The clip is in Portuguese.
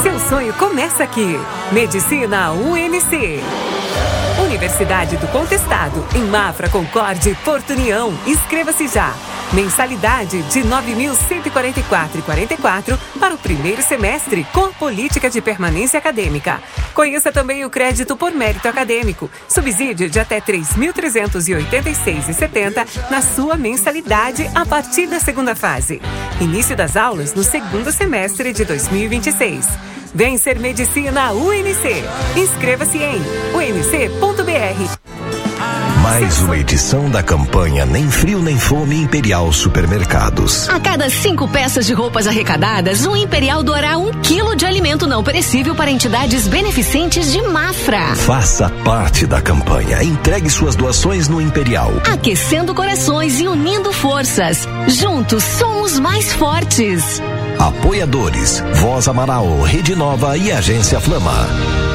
Seu sonho começa aqui. Medicina UNC. Universidade do Contestado, em Mafra, Concorde e Porto União. Inscreva-se já. Mensalidade de R$ 9.144,44 para o primeiro semestre, com a política de permanência acadêmica. Conheça também o crédito por mérito acadêmico. Subsídio de até R$ 3.386,70 na sua mensalidade a partir da segunda fase. Início das aulas no segundo semestre de 2026. Vem ser Medicina UNC. Inscreva-se em unc.br. Mais uma edição da campanha Nem Frio Nem Fome Imperial Supermercados. A cada 5 peças de roupas arrecadadas, o Imperial doará 1 quilo de alimento não perecível para entidades beneficentes de Mafra. Faça parte da campanha. Entregue suas doações no Imperial. Aquecendo corações e unindo forças. Juntos somos mais fortes. Apoiadores: Voz Amaral, Rede Nova e Agência Flama.